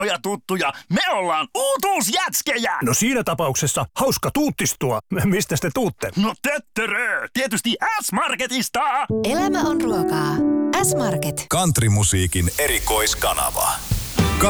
vanhoja tuttuja. Me ollaan uutuusjätskejä. No siinä tapauksessa hauska tuuttistua. Mistä te tuutte? No töttörö. Tietysti S-Marketista. Elämä on ruokaa. S-Market. Countrymusiikin erikoiskanava.